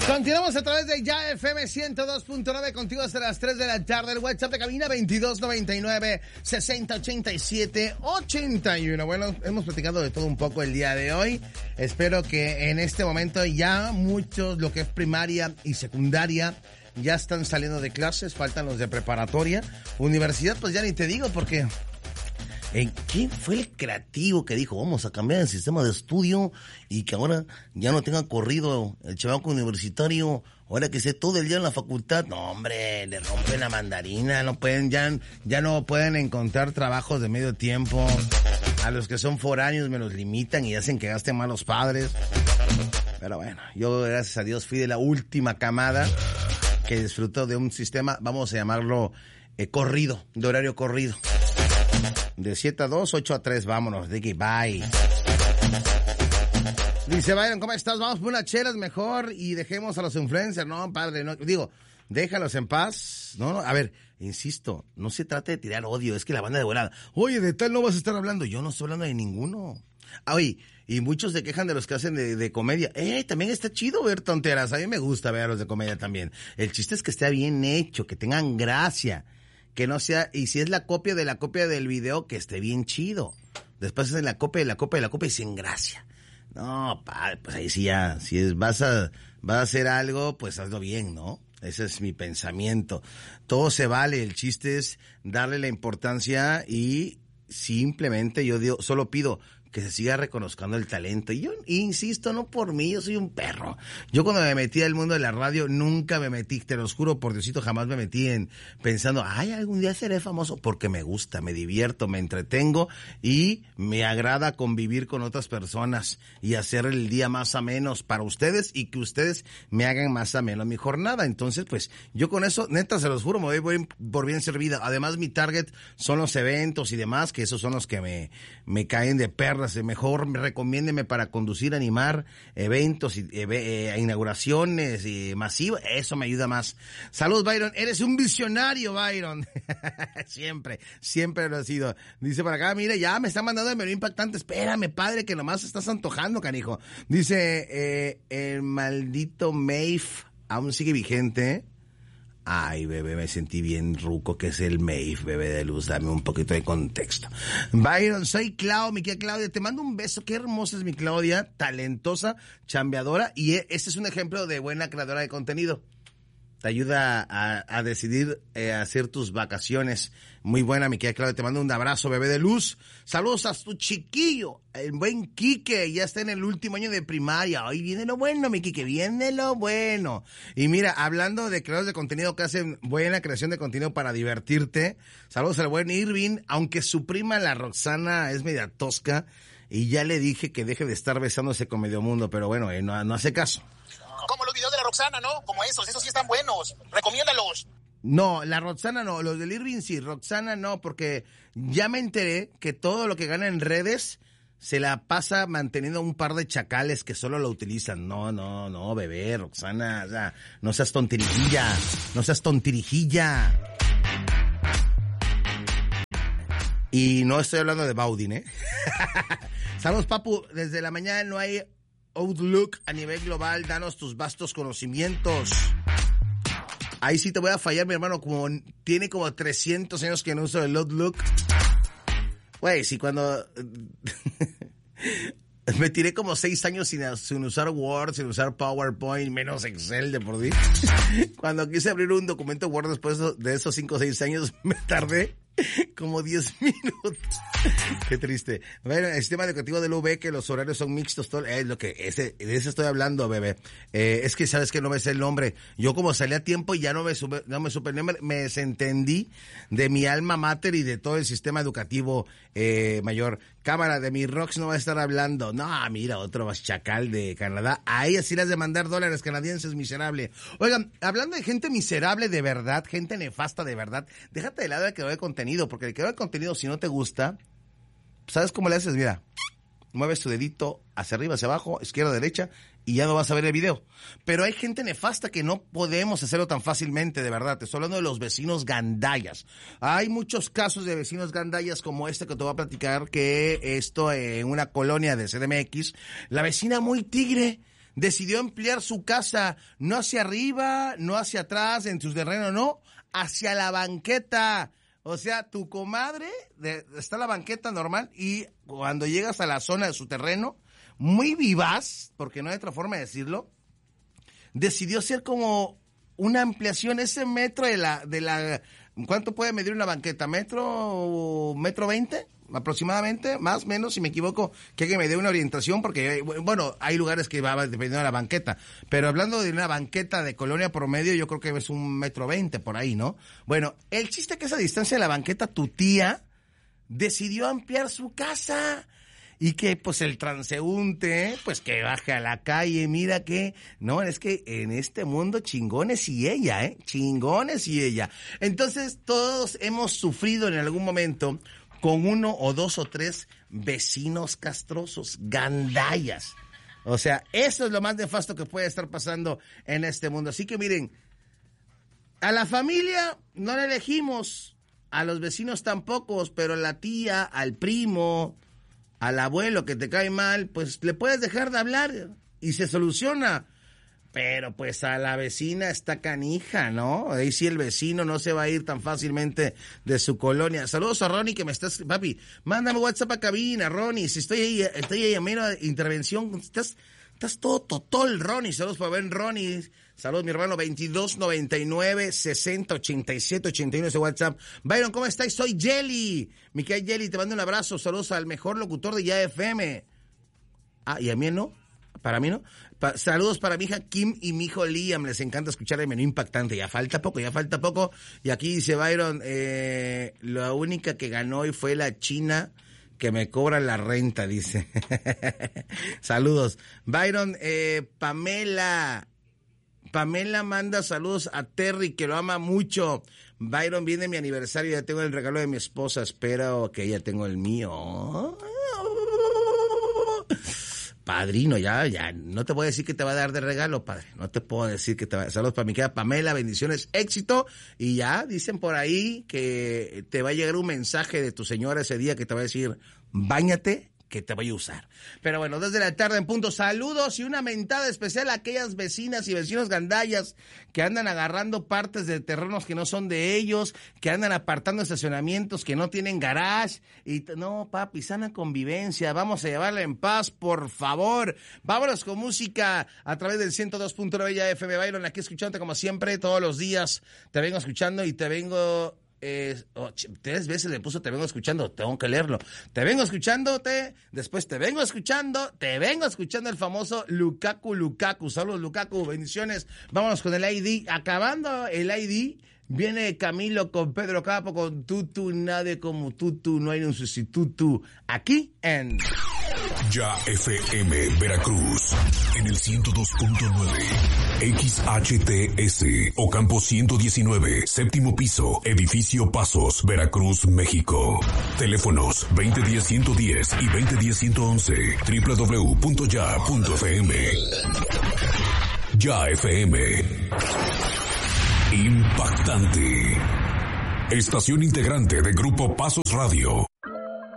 Continuamos a través de Ya FM 102.9 contigo hasta las 3 de la tarde. El WhatsApp de cabina 2299-6087-81. Bueno, hemos platicado de todo un poco el día de hoy. Espero que en este momento ya muchos, lo que es primaria y secundaria, ya están saliendo de clases. Faltan los de preparatoria. Universidad, pues ya ni te digo porque... ¿Quién fue el creativo que dijo vamos a cambiar el sistema de estudio y que ahora ya no tenga corrido el chavaco universitario, ahora que esté todo el día en la facultad? No, hombre, le rompen la mandarina, no pueden, ya no pueden encontrar trabajos de medio tiempo. A los que son foráneos me los limitan y hacen que gasten más los padres. Pero bueno, yo gracias a Dios fui de la última camada que disfrutó de un sistema, vamos a llamarlo corrido, de horario corrido. De 7 a 2, 8 a 3, vámonos, Dicky, bye. Dice Byron, ¿cómo estás? Vamos por unas chelas mejor y dejemos a los influencers. No, padre, no, digo, déjalos en paz. No, a ver, insisto, no se trata de tirar odio, es que la banda de volada. Oye, de tal no vas a estar hablando. Yo no estoy hablando de ninguno. Oye, y muchos se quejan de los que hacen de comedia. También está chido ver tonteras. A mí me gusta ver a los de comedia también. El chiste es que esté bien hecho, que tengan gracia. Que no sea, y si es la copia del video, que esté bien chido. Después es la copia y sin gracia. No, padre, pues ahí sí ya, vas a hacer algo, pues hazlo bien, ¿no? Ese es mi pensamiento. Todo se vale, el chiste es darle la importancia y simplemente solo pido que se siga reconozcando el talento. Y yo insisto, no por mí, yo soy un perro. Yo cuando me metí al mundo de la radio, nunca me metí, te lo juro por Diosito, jamás me metí en pensando, algún día seré famoso, porque me gusta, me divierto, me entretengo y me agrada convivir con otras personas y hacer el día más ameno para ustedes y que ustedes me hagan más ameno mi jornada. Entonces, pues, yo con eso, neta, se los juro, me voy por bien servida. Además, mi target son los eventos y demás, que esos son los que me caen de perra. Mejor recomiéndeme para conducir, animar eventos, inauguraciones masivas, eso me ayuda más. Saludos, Byron, eres un visionario, Byron. siempre lo he sido. Dice para acá, mire, ya me está mandando el menú impactante, espérame, padre, que nomás estás antojando, canijo. Dice, el maldito Maeve aún sigue vigente. Ay, bebé, me sentí bien ruco, que es el Maeve, bebé de luz, dame un poquito de contexto. Byron, soy mi querida Claudia, te mando un beso, qué hermosa es mi Claudia, talentosa, chambeadora, y este es un ejemplo de buena creadora de contenido. Te ayuda a decidir hacer tus vacaciones. Muy buena, mi querida Claudia. Te mando un abrazo, bebé de luz. Saludos a tu chiquillo, el buen Quique. Ya está en el último año de primaria. Hoy viene lo bueno, mi Quique. Viene lo bueno. Y mira, hablando de creadores de contenido que hacen buena creación de contenido para divertirte. Saludos al buen Irving. Aunque su prima, la Roxana, es media tosca. Y ya le dije que deje de estar besándose con medio mundo. Pero bueno, no hace caso. Como los videos de la Roxana, ¿no? Como esos sí están buenos. Recomiéndalos. No, la Roxana no, los del Irving sí, Roxana no, porque ya me enteré que todo lo que gana en redes se la pasa manteniendo un par de chacales que solo lo utilizan. No, bebé, Roxana, o sea, no seas tontirijilla. Y no estoy hablando de Baudin, ¿eh? Saludos, papu, desde la mañana no hay Outlook a nivel global, danos tus vastos conocimientos. Ahí sí te voy a fallar, mi hermano, tiene como 300 años que no uso el Outlook. Güey, sí, cuando me tiré como 6 años sin usar Word, sin usar PowerPoint, menos Excel de por sí. Cuando quise abrir un documento Word después de esos 5 o 6 años, me tardé como 10 minutos. Qué triste. Bueno, el sistema educativo del UV, que los horarios son mixtos, todo, es lo que, de eso estoy hablando, bebé. Es que sabes que no me sé el nombre. Yo como salí a tiempo y ya no me supe el nombre, me desentendí de mi alma mater y de todo el sistema educativo, mayor. Cámara, de mi Rox no va a estar hablando. No, mira, otro más chacal de Canadá. Ahí así las de mandar dólares canadienses, miserable. Oigan, hablando de gente miserable de verdad, gente nefasta de verdad, déjate de lado del creador de contenido, porque el creador de contenido, si no te gusta, ¿sabes cómo le haces? Mira, mueves tu dedito hacia arriba, hacia abajo, izquierda, derecha, y ya no vas a ver el video. Pero hay gente nefasta que no podemos hacerlo tan fácilmente, de verdad. Te estoy hablando de los vecinos gandallas. Hay muchos casos de vecinos gandallas como este que te voy a platicar, que esto en una colonia de CDMX, la vecina muy tigre, decidió ampliar su casa, no hacia arriba, no hacia atrás, en su terreno, no, hacia la banqueta. O sea, tu comadre, está la banqueta normal y cuando llegas a la zona de su terreno, muy vivaz, porque no hay otra forma de decirlo, decidió hacer como una ampliación, ese metro de la ¿cuánto puede medir una banqueta? ¿Metro 20? Aproximadamente, más o menos, si me equivoco, que me dé una orientación, porque, bueno, hay lugares que va dependiendo de la banqueta, pero hablando de una banqueta de colonia promedio, yo creo que es 1.20 m por ahí, ¿no? Bueno, el chiste es que esa distancia de la banqueta, tu tía decidió ampliar su casa, y que, pues, el transeúnte, pues, que baje a la calle, mira que, no, es que en este mundo chingones y ella, chingones y ella. Entonces, todos hemos sufrido en algún momento con 1 o 2 o 3 vecinos castrosos, gandallas. O sea, eso es lo más nefasto que puede estar pasando en este mundo. Así que miren, a la familia no la elegimos, a los vecinos tampoco, pero a la tía, al primo, al abuelo que te cae mal, pues le puedes dejar de hablar y se soluciona. Pero pues a la vecina está canija, ¿no? Ahí sí el vecino no se va a ir tan fácilmente de su colonia. Saludos a Ronnie que me estás, papi, mándame WhatsApp a cabina, Ronnie, si estoy ahí a menos intervención, estás todo totol, Ronnie. Saludos para ver Ronnie. Saludos mi hermano, 2299-6087-81 ese WhatsApp. Byron, ¿cómo estás? Soy Jelly. Micael Jelly, te mando un abrazo. Saludos al mejor locutor de Ya FM. Ah, ¿y a mí no? Para mí no. Saludos para mi hija Kim y mi hijo Liam. Les encanta escuchar el menú impactante. Ya falta poco. Y aquí dice Byron, la única que ganó hoy fue la china que me cobra la renta, dice. Saludos. Byron, Pamela manda saludos a Terry, que lo ama mucho. Byron, viene mi aniversario, ya tengo el regalo de mi esposa. Espero que ya tengo el mío. Padrino, ya, no te voy a decir que te va a dar de regalo, padre, no te puedo decir que te va a... Saludos para mi querida Pamela, bendiciones, éxito, y ya dicen por ahí que te va a llegar un mensaje de tu señora ese día que te va a decir, báñate, que te voy a usar. Pero bueno, desde la tarde en punto, saludos y una mentada especial a aquellas vecinas y vecinos gandallas que andan agarrando partes de terrenos que no son de ellos, que andan apartando estacionamientos que no tienen garage, y no, papi, sana convivencia, vamos a llevarla en paz, por favor. Vámonos con música a través del 102.9 Ya FM. Byron, aquí escuchándote como siempre, todos los días, te vengo escuchando y te vengo... 3 veces le puso te vengo escuchando, tengo que leerlo. Te vengo escuchándote, después te vengo escuchando el famoso Lukaku. Saludos Lukaku, bendiciones. Vámonos con el ID. Acabando el ID, viene Camilo con Pedro Capo con Tutu, nadie como Tutu, no hay un sustituto. Aquí en Ya FM Veracruz, en el 102.9, XHTS, Ocampo 119, séptimo piso, edificio Pasos, Veracruz, México. Teléfonos 2010-110 y 2010-111, www.ya.fm. Ya FM. Impactante. Estación integrante de Grupo Pasos Radio.